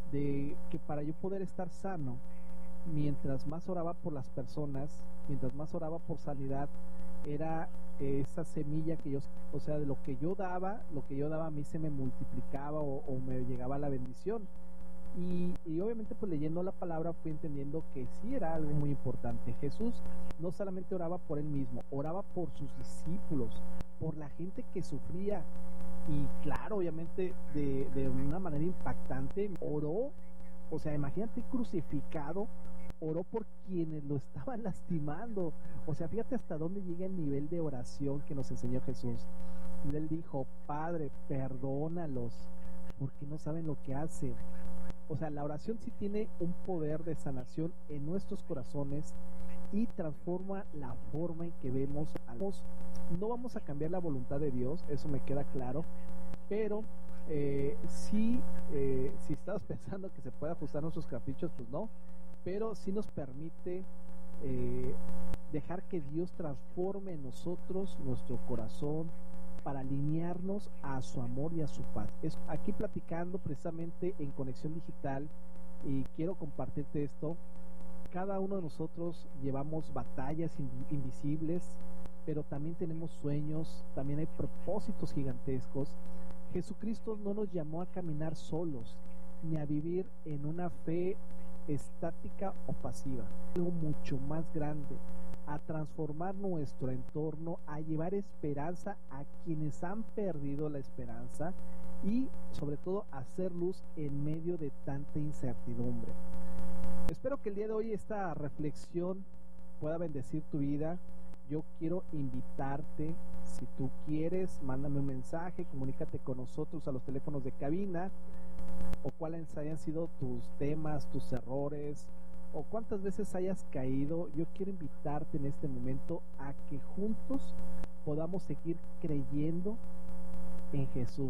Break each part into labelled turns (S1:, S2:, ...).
S1: de que para yo poder estar sano, mientras más oraba por las personas, mientras más oraba por sanidad, era esa semilla que yo, o sea, de lo que yo daba a mí se me multiplicaba o me llegaba la bendición. Y obviamente pues leyendo la palabra fui entendiendo que sí era algo muy importante. Jesús no solamente oraba por él mismo, oraba por sus discípulos, por la gente que sufría. Y claro, obviamente de una manera impactante oró, o sea, imagínate crucificado, oró por quienes lo estaban lastimando. O sea, fíjate hasta dónde llega el nivel de oración que nos enseñó Jesús. Y él dijo: Padre, perdónalos, porque no saben lo que hacen. O sea, la oración sí tiene un poder de sanación en nuestros corazones y transforma la forma en que vemos a Dios. No vamos a cambiar la voluntad de Dios, eso me queda claro, pero si estabas pensando que se puede ajustar nuestros caprichos, pues no, pero sí nos permite dejar que Dios transforme en nosotros nuestro corazón para alinearnos a su amor y a su paz. Aquí platicando precisamente en Conexión Digital, y quiero compartirte esto. Cada uno de nosotros llevamos batallas invisibles, pero también tenemos sueños, también hay propósitos gigantescos. Jesucristo no nos llamó a caminar solos, ni a vivir en una fe estática o pasiva, algo mucho más grande, a transformar nuestro entorno, a llevar esperanza a quienes han perdido la esperanza y sobre todo a hacer luz en medio de tanta incertidumbre. Espero que el día de hoy esta reflexión pueda bendecir tu vida. Yo quiero invitarte, si tú quieres, mándame un mensaje, comunícate con nosotros a los teléfonos de cabina, o cuáles hayan sido tus temas, tus errores, o cuántas veces hayas caído. Yo quiero invitarte en este momento a que juntos podamos seguir creyendo en Jesús,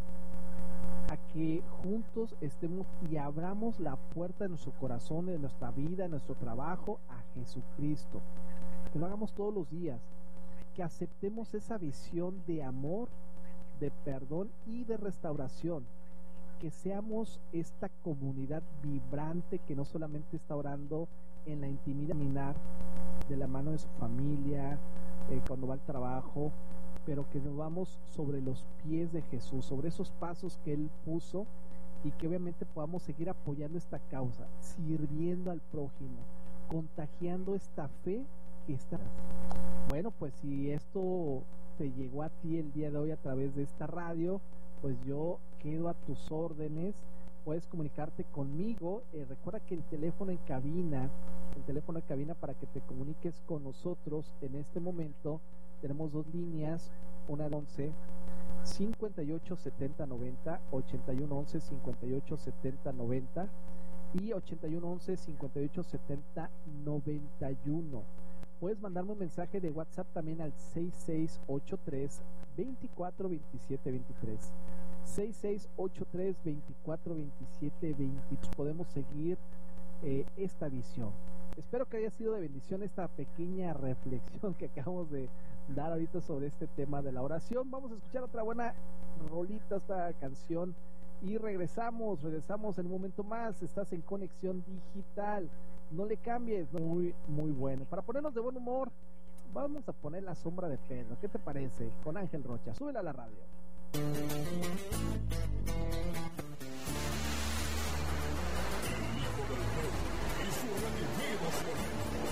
S1: a que juntos estemos y abramos la puerta de nuestro corazón, de nuestra vida, de nuestro trabajo a Jesucristo, que lo hagamos todos los días, que aceptemos esa visión de amor, de perdón y de restauración, que seamos esta comunidad vibrante que no solamente está orando en la intimidad, caminar de la mano de su familia, cuando va al trabajo, pero que nos vamos sobre los pies de Jesús, sobre esos pasos que Él puso, y que obviamente podamos seguir apoyando esta causa, sirviendo al prójimo, contagiando esta fe que está. Bueno, pues si esto te llegó a ti el día de hoy a través de esta radio, pues yo quedo a tus órdenes. Puedes comunicarte conmigo. Recuerda que el teléfono en cabina para que te comuniques con nosotros en este momento, tenemos dos líneas, una de 11 58 70 90, 81 11 58 70 90 y 81 11 58 70 91. Puedes mandarme un mensaje de WhatsApp también al 6683 24 27 23. 6683 24 27 23. Podemos seguir esta visión. Espero que haya sido de bendición esta pequeña reflexión que acabamos de dar ahorita sobre este tema de la oración. Vamos a escuchar otra buena rolita, esta canción, y regresamos en un momento más. Estás en Conexión Digital, no le cambies. Muy bueno. Para ponernos de buen humor, vamos a poner La Sombra de Pedro. ¿Qué te parece? Con Ángel Rocha. Súbela a la radio.